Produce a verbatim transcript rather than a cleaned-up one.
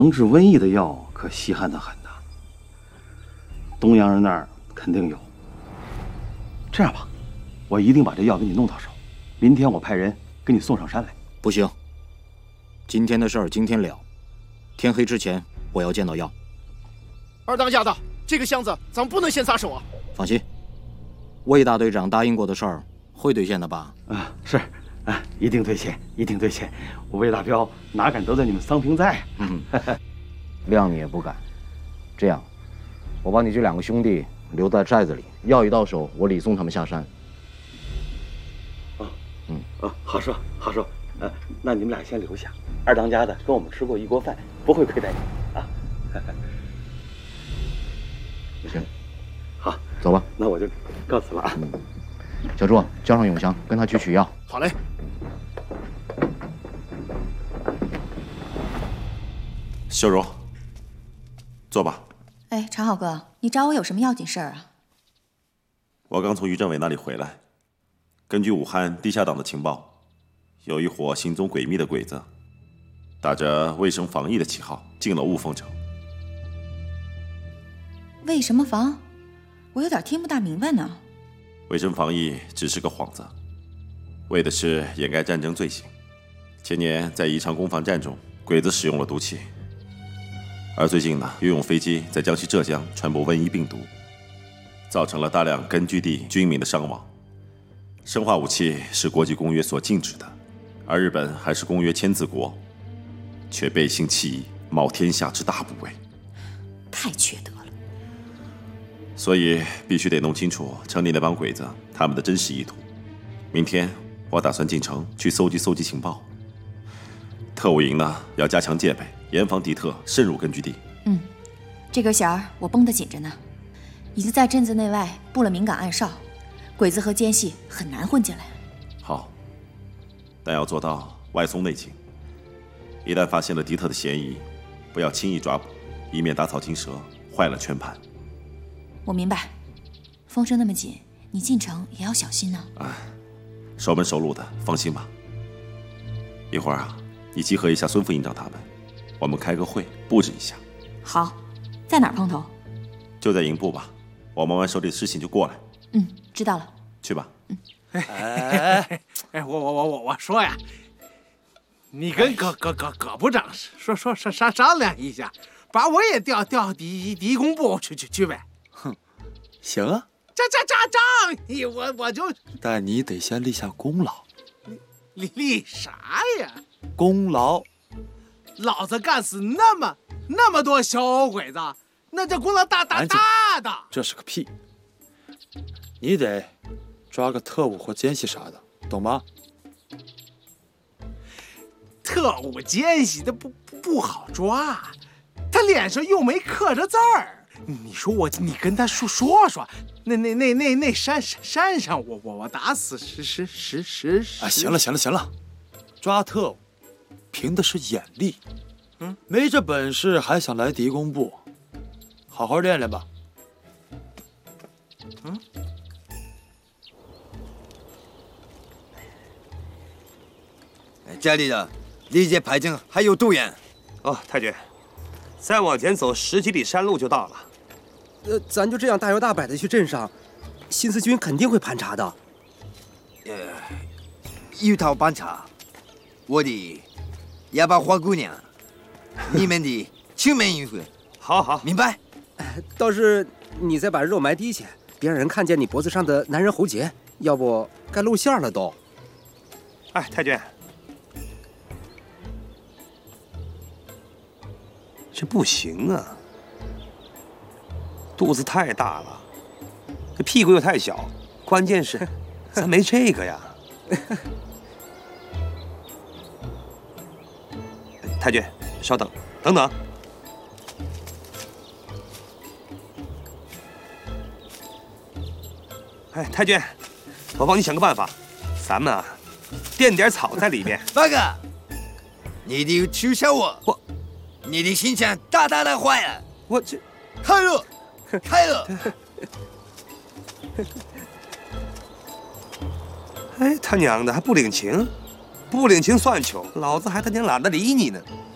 能治瘟疫的药可稀罕得很呐。东洋人那儿肯定有。这样吧，我一定把这药给你弄到手，明天我派人给你送上山来。 不行，今天的事儿今天了，天黑之前我要见到药。 二当家的，这个箱子咱们不能先撒手啊！ 放心，魏大队长答应过的事儿会兑现的吧？ 啊，是，啊，一定兑现，一定兑现。我魏大彪哪敢得罪你们桑平在？ 嗯，谅你也不敢。这样，我把你这两个兄弟留在寨子里，药一到手，我礼送他们下山。 啊，嗯，啊，好说好说。呃，那你们俩先留下。二当家的跟我们吃过一锅饭，不会亏待你啊。 行， 好， 走吧。 那我就告辞了啊。 嗯，小朱，叫上永祥，跟他去取药。 好嘞。 秀柔，坐吧。 哎，常好哥，你找我有什么要紧事儿啊？ 我刚从于政委那里回来，根据武汉地下党的情报，有一伙行踪诡秘的鬼子，打着卫生防疫的旗号进了雾凤城。 为什么防？我有点听不大明白呢。 卫生防疫只是个幌子，为的是掩盖战争罪行。前年在宜昌攻防战中，鬼子使用了毒气，而最近呢，又用飞机在江西、浙江传播瘟疫病毒，造成了大量根据地军民的伤亡。生化武器是国际公约所禁止的，而日本还是公约签字国，却背信弃义，冒天下之大不韪， 太缺德了。 所以必须得弄清楚城里那帮鬼子他们的真实意图。明天我打算进城去搜集搜集情报。特务营呢要加强戒备，严防敌特渗入根据地。 嗯，这根弦儿我绷得紧着呢，已经在镇子内外布了敏感暗哨，鬼子和奸细很难混进来。 好，但要做到外松内紧，一旦发现了敌特的嫌疑，不要轻易抓捕，以免打草惊蛇，坏了全盘。 我明白，风声那么紧，你进城也要小心呢。 哎，守门守路的，放心吧。一会儿啊，你集合一下孙副营长他们，我们开个会，布置一下。 好，在哪儿碰头？ 就在营部吧，我忙完手里的事情就过来。 嗯，知道了。 去吧。 嗯。 哎哎，我我我我我说呀，你跟葛葛葛葛部长说说商商商量一下，把我也调调敌敌工部去去去呗。 哼，行啊。 这这这仗，我我就。 但你得先立下功劳。 立立啥呀？ 功劳。 老子干死那么那么多小鬼子，那这功劳大大大的。 这是个屁！你得抓个特务或奸细啥的，懂吗？ 特务奸细的不不好抓，他脸上又没刻着字儿。你说我，你跟他说说说，那那那那那山山上，我我我打死十十十十十。 啊，行了行了行了，抓特务凭的是眼力，嗯，没这本事还想来敌工部，好好练练吧。 嗯。 家里的离这排阵还有多远？ 哦，太君，再往前走十几里山路就到了。 呃，咱就这样大摇大摆的去镇上，新四军肯定会盘查的。 呃，有套盘查，我的哑巴花姑娘，你们的青梅玉会。 好好， 明白。 倒是你再把肉埋低些，别让人看见你脖子上的男人喉结，要不该露馅了都。 哎，太君，这不行啊。肚子太大了，这屁股又太小，关键是咱没这个呀。太君，稍等，等等。哎，太君，我帮你想个办法，咱们啊，垫点草在里面。 八哥，你得取消我， 我， 你的形象大大的坏了。 我这， 开了。开了！ 哎，他娘的还不领情，不领情算球，老子还他娘懒得理你呢。